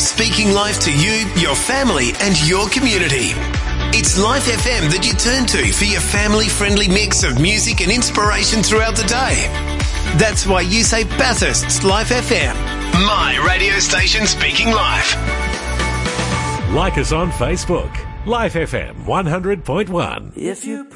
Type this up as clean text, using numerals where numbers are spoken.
speaking life to you, your family and your community. It's Life FM that you turn to for your family-friendly mix of music and inspiration throughout the day. That's why you say Bathurst's Life FM, my radio station speaking life. Like us on Facebook, Life FM 100.1. If you